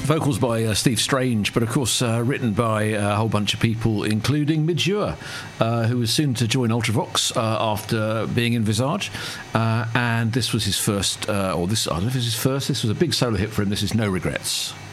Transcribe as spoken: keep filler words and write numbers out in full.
Vocals by uh, Steve Strange, but of course uh, written by a whole bunch of people, including Midge Ure, uh, who was soon to join Ultravox uh, after being in Visage. Uh, and this was his first, uh, or this, I don't know if it was his first, this was a big solo hit for him. This is No Regrets.